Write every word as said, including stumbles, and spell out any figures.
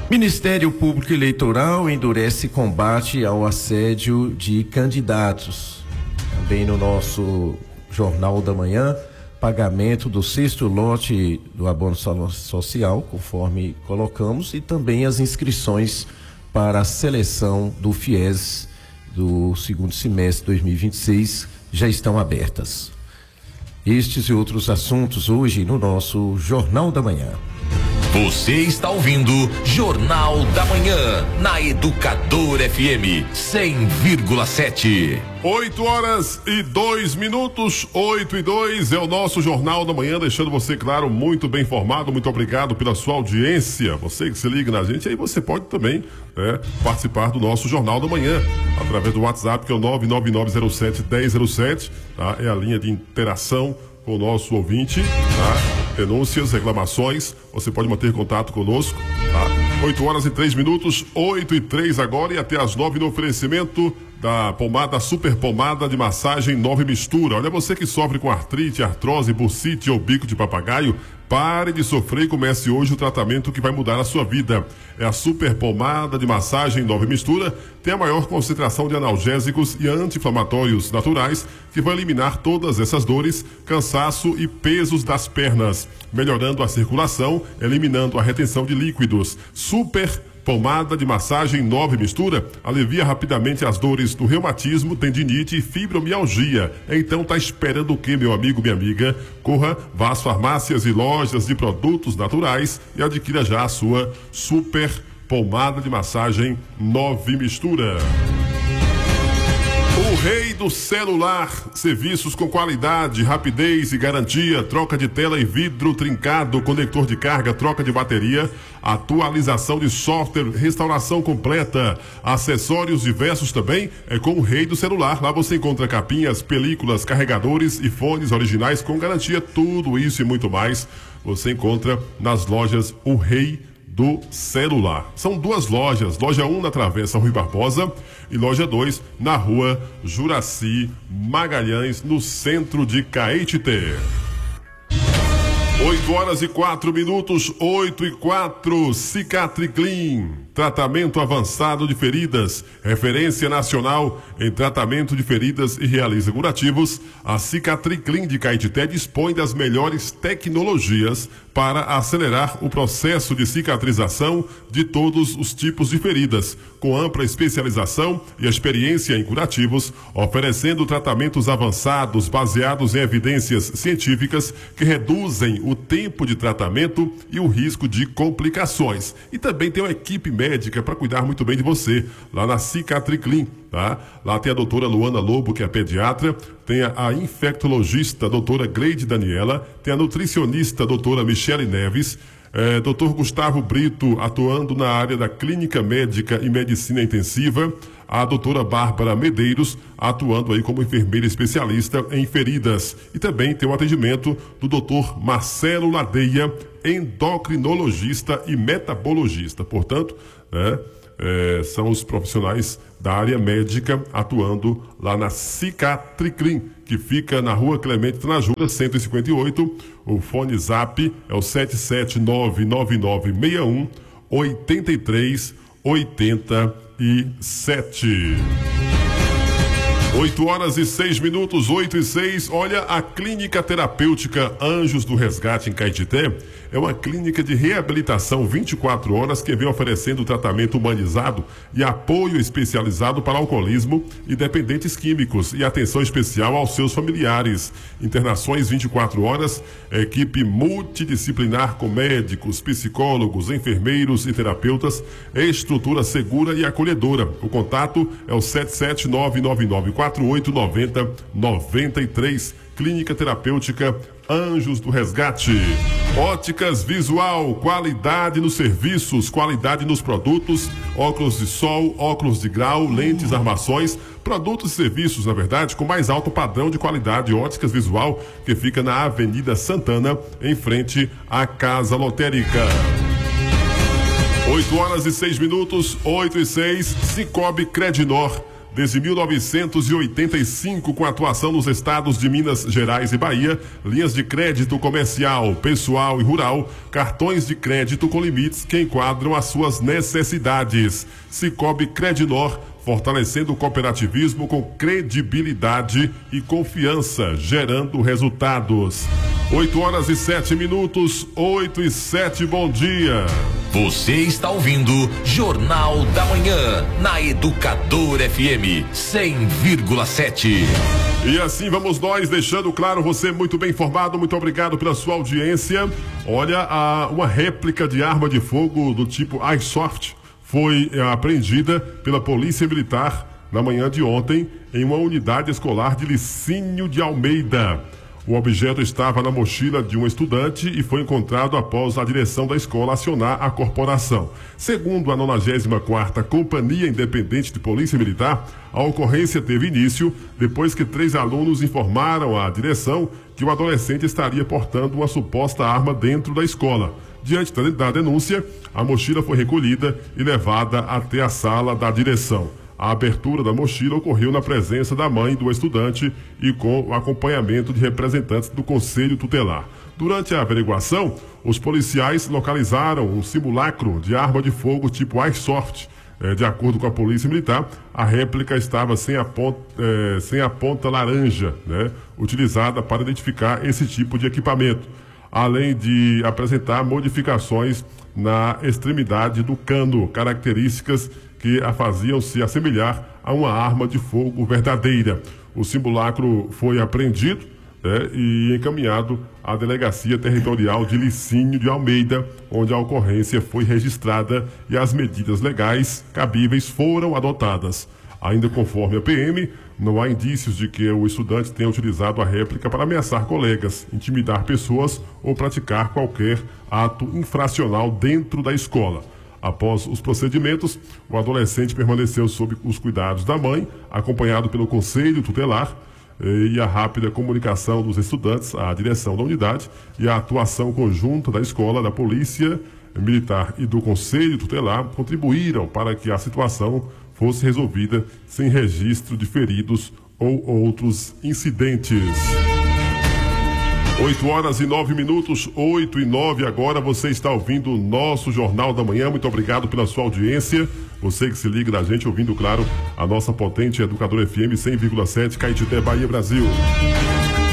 Ministério Público Eleitoral endurece combate ao assédio de candidatos. Também no nosso Jornal da Manhã, pagamento do sexto lote do abono social, conforme colocamos, e também as inscrições para a seleção do FIES do segundo semestre de dois mil e vinte e seis já estão abertas. Estes e outros assuntos hoje no nosso Jornal da Manhã. Você está ouvindo Jornal da Manhã, na Educador F M cem vírgula sete. oito horas e dois minutos, oito e dois, é o nosso Jornal da Manhã, deixando você, claro, muito bem informado. Muito obrigado pela sua audiência. Você que se liga na gente, aí você pode também né, participar do nosso Jornal da Manhã, através do WhatsApp, que é o nove nove nove zero sete um zero zero sete, tá? É a linha de interação com o nosso ouvinte, tá? Denúncias, reclamações, você pode manter contato conosco, tá? oito horas e três minutos, oito e três agora, e até as nove no oferecimento da pomada, super pomada de massagem Nove Mistura. Olha, você que sofre com artrite, artrose, bursite ou bico de papagaio, pare de sofrer e comece hoje o tratamento que vai mudar a sua vida. É a super pomada de massagem Nove Mistura, tem a maior concentração de analgésicos e anti-inflamatórios naturais que vai eliminar todas essas dores, cansaço e pesos das pernas, melhorando a circulação, eliminando a retenção de líquidos. Super pomada de massagem Nove Mistura alivia rapidamente as dores do reumatismo, tendinite e fibromialgia. Então tá esperando o quê, meu amigo, minha amiga? Corra, vá às farmácias e lojas de produtos naturais e adquira já a sua super pomada de massagem Nove Mistura. O rei do celular, serviços com qualidade, rapidez e garantia, troca de tela e vidro trincado, conector de carga, troca de bateria, atualização de software, restauração completa, acessórios diversos também, é com o rei do celular. Lá você encontra capinhas, películas, carregadores e fones originais com garantia. Tudo isso e muito mais você encontra nas lojas O Rei do Celular. São duas lojas, loja um na Travessa Rui Barbosa e loja dois na rua Juraci Magalhães, no centro de Caetité. oito horas e quatro minutos, oito e quatro, Cicatriclean, tratamento avançado de feridas, referência nacional em tratamento de feridas e realiza curativos. A Cicatriclean de Caetité dispõe das melhores tecnologias para acelerar o processo de cicatrização de todos os tipos de feridas, com ampla especialização e experiência em curativos, oferecendo tratamentos avançados baseados em evidências científicas que reduzem o tempo de tratamento e o risco de complicações. E também tem uma equipe médica para cuidar muito bem de você, lá na Cicatriclean, tá? Lá tem a doutora Luana Lobo, que é pediatra, tem a, a infectologista, a doutora Gleide Daniela, tem a nutricionista, a doutora Michele Neves, é, doutor Gustavo Brito, atuando na área da clínica médica e medicina intensiva, a doutora Bárbara Medeiros, atuando aí como enfermeira especialista em feridas. E também tem o atendimento do doutor Marcelo Ladeia, endocrinologista e metabologista. Portanto, né, é, são os profissionais da área médica atuando lá na Cicatriclean, que fica na rua Clemente Trajura, cento e cinquenta e oito. O fone zap é o sete sete nove nove nove seis um oito três oito sete. oito horas e seis minutos, oito e seis. Olha, a Clínica Terapêutica Anjos do Resgate em Caetité é uma clínica de reabilitação vinte e quatro horas que vem oferecendo tratamento humanizado e apoio especializado para alcoolismo e dependentes químicos e atenção especial aos seus familiares. Internações vinte e quatro horas, equipe multidisciplinar com médicos, psicólogos, enfermeiros e terapeutas, estrutura segura e acolhedora. O contato é o sete sete nove nove nove quatro oito nove zero nove três. Clínica Terapêutica Anjos do Resgate. Óticas Visual, qualidade nos serviços, qualidade nos produtos, óculos de sol, óculos de grau, lentes, armações, produtos e serviços, na verdade, com mais alto padrão de qualidade. Óticas Visual, que fica na Avenida Santana, em frente à Casa Lotérica. oito horas e seis minutos, oito e seis. Cicobi Credinor, Desde mil novecentos e oitenta e cinco, com atuação nos estados de Minas Gerais e Bahia, linhas de crédito comercial, pessoal e rural, cartões de crédito com limites que enquadram as suas necessidades. Cicobi Credinor, fortalecendo o cooperativismo com credibilidade e confiança, gerando resultados. oito horas e sete minutos, oito e sete, bom dia. Você está ouvindo Jornal da Manhã, na Educador F M cem vírgula sete. E assim vamos nós, deixando claro, você muito bem informado, muito obrigado pela sua audiência. Olha, a, uma réplica de arma de fogo do tipo Airsoft foi é, apreendida pela Polícia Militar na manhã de ontem em uma unidade escolar de Licínio de Almeida. O objeto estava na mochila de um estudante e foi encontrado após a direção da escola acionar a corporação. Segundo a nonagésima quarta Companhia Independente de Polícia Militar, a ocorrência teve início depois que três alunos informaram à direção que o adolescente estaria portando uma suposta arma dentro da escola. Diante da denúncia, a mochila foi recolhida e levada até a sala da direção. A abertura da mochila ocorreu na presença da mãe do estudante e com o acompanhamento de representantes do Conselho Tutelar. Durante a averiguação, os policiais localizaram um simulacro de arma de fogo tipo Airsoft. É, de acordo com a Polícia Militar, a réplica estava sem a ponta, é, sem a ponta laranja, né, utilizada para identificar esse tipo de equipamento, além de apresentar modificações na extremidade do cano, características que a faziam se assemelhar a uma arma de fogo verdadeira. O simulacro foi apreendido, né, e encaminhado à Delegacia Territorial de Licínio de Almeida, onde a ocorrência foi registrada e as medidas legais cabíveis foram adotadas. Ainda conforme a P M, não há indícios de que o estudante tenha utilizado a réplica para ameaçar colegas, intimidar pessoas ou praticar qualquer ato infracional dentro da escola. Após os procedimentos, o adolescente permaneceu sob os cuidados da mãe, acompanhado pelo Conselho Tutelar, e a rápida comunicação dos estudantes à direção da unidade e a atuação conjunta da escola, da Polícia Militar e do Conselho Tutelar contribuíram para que a situação fosse resolvida sem registro de feridos ou outros incidentes. oito horas e nove minutos, oito e nove agora, você está ouvindo o nosso Jornal da Manhã. Muito obrigado pela sua audiência. Você que se liga da gente, ouvindo, claro, a nossa potente Educador F M cem vírgula sete, Caetité, Bahia, Brasil.